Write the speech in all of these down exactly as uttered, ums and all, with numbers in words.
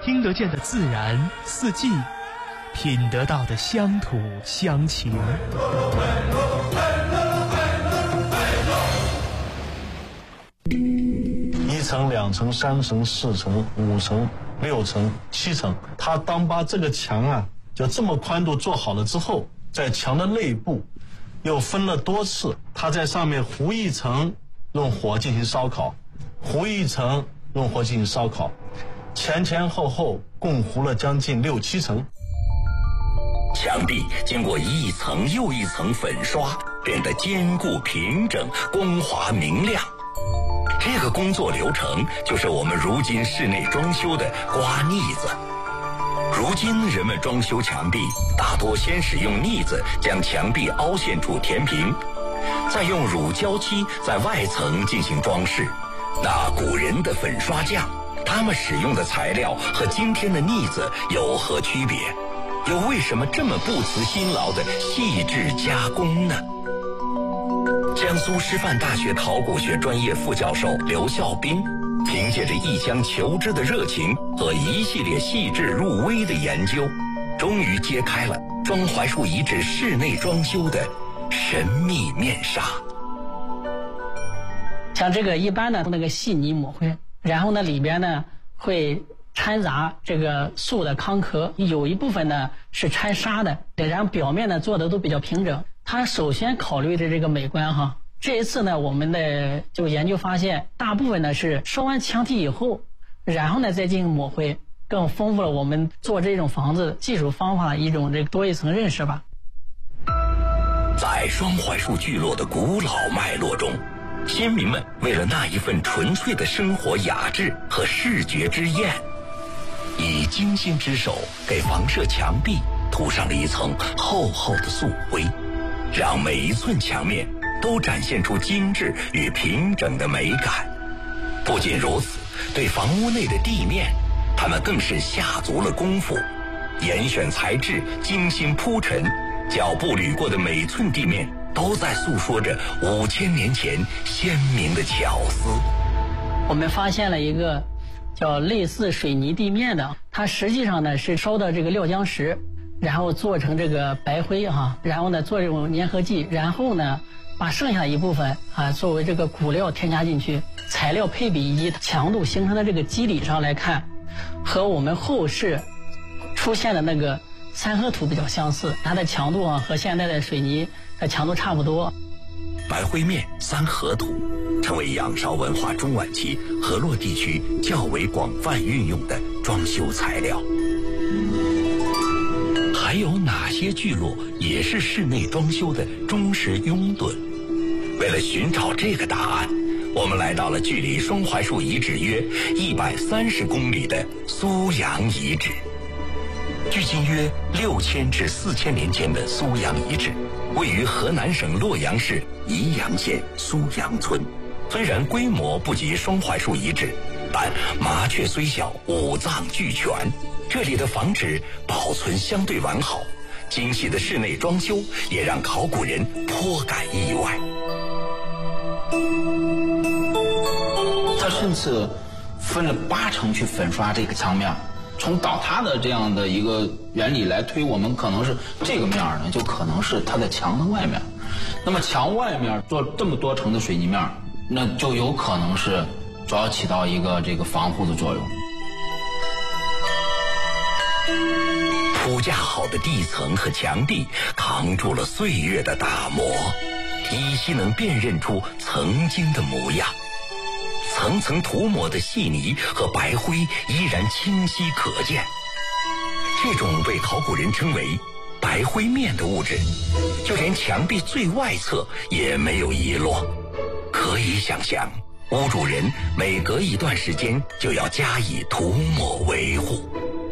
听得见的自然四季，品得到的乡土乡情。 一层、两层、三层、四层、五层、六层、七层，它当把这个墙啊，就这么宽度做好了之后，在墙的内部又分了多次，它在上面糊一层，用火进行烧烤，糊一层，用火进行烧烤，前前后后共糊了将近六七层。 墙壁经过一层又一层粉刷，变得坚固平整、光滑明亮。这个工作流程就是我们如今室内装修的刮腻子。如今人们装修墙壁大多先使用腻子将墙壁凹陷处填平，再用乳胶漆在外层进行装饰。那古人的粉刷匠，他们使用的材料和今天的腻子有何区别？又为什么这么不辞辛劳的细致加工呢？江苏师范大学考古学专业副教授刘孝斌，凭借着一腔求知的热情和一系列细致入微的研究，终于揭开了庄槐树遗址室内装修的神秘面纱。 像这个一般的那个细泥抹灰，然后呢里边呢会掺杂这个塑的康壳，有一部分呢是掺沙的，然后表面呢做的都比较平整。他首先考虑的这个美观哈，这一次呢我们的就研究发现，大部分呢是烧完墙体以后，然后呢再进行抹灰，更丰富了我们做这种房子技术方法的一种这个多一层认识吧。 在双槐树聚落的古老脉络中，先民们为了那一份纯粹的生活雅致和视觉之艳，以精心之手给房舍墙壁涂上了一层厚厚的素灰，让每一寸墙面都展现出精致与平整的美感。不仅如此，对房屋内的地面，他们更是下足了功夫，严选材质，精心铺陈，脚步履过的每寸地面都在诉说着五千年前鲜明的巧思。 我们发现了一个叫类似水泥地面的，它实际上呢是烧的这个料浆石，然后做成这个白灰哈，然后呢做这种粘合剂，然后呢把剩下一部分啊作为这个骨料添加进去，材料配比以及强度形成的这个基底上来看，和我们后世出现的那个三合土比较相似，它的强度啊和现在的水泥的强度差不多。 白灰面三合土成为仰韶文化中晚期河洛地区较为广泛运用的装修材料。还有哪些聚落也是室内装修的忠实拥趸？为了寻找这个答案，我们来到了距离双槐树遗址约一百三十公里的苏阳遗址。距今约六千至四千年前的苏阳遗址，位于河南省洛阳市宜阳县苏阳村。虽然规模不及双槐树遗址，但麻雀虽小，五脏俱全。这里的房址保存相对完好，精细的室内装修也让考古人颇感意外。 他甚至分了八层去粉刷这个墙面。从倒塌的这样的一个原理来推，我们可能是这个面呢，就可能是它的墙的外面。那么墙外面做这么多层的水泥面，那就有可能是主要起到一个这个防护的作用。 铺架好的地层和墙壁扛住了岁月的打磨，依稀能辨认出曾经的模样。层层涂抹的细泥和白灰依然清晰可见。这种被考古人称为白灰面的物质，就连墙壁最外侧也没有遗落。可以想象，屋主人每隔一段时间就要加以涂抹维护。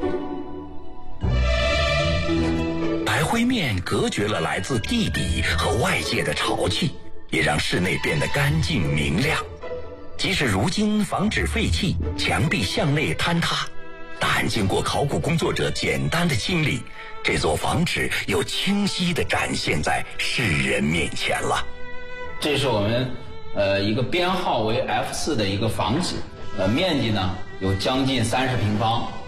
白灰面隔绝了来自地底和外界的潮气，也让室内变得干净明亮。即使如今防止废弃，墙壁向内坍塌，但经过考古工作者简单的清理，这座房址又清晰地展现在世人面前了。 这是我们呃一个编号为 F 四 的一个房址，呃面积呢有将近三十平方，